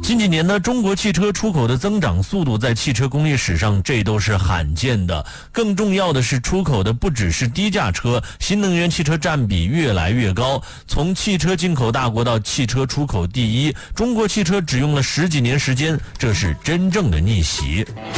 近几年呢，中国汽车出口的增长速度在汽车工业史上这都是罕见的。更重要的是，出口的不只是低价车，新能源汽车占比越来越高。从汽车进口大国到汽车出口第一，中国汽车只用了10几年时间，这是真正的逆袭。